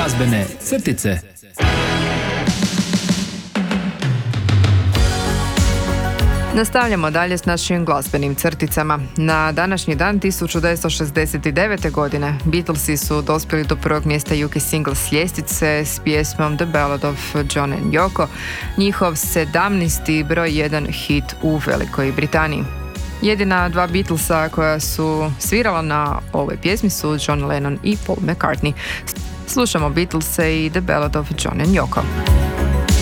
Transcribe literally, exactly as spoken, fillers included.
Glazbene crtice. Nastavljamo dalje s našim glazbenim crticama. Na današnji dan tisuću devetsto šezdeset devete. godine Beatlesi su dospjeli do prvog mjesta U K Singles ljestvice s pjesmom The Ballad of John and Yoko, njihov sedamnaesti broj jedan hit u Velikoj Britaniji. Jedina dva Beatlesa koja su svirala na ovoj pjesmi su John Lennon i Paul McCartney. Slušamo Beatlese i The Ballad of John and Yoko.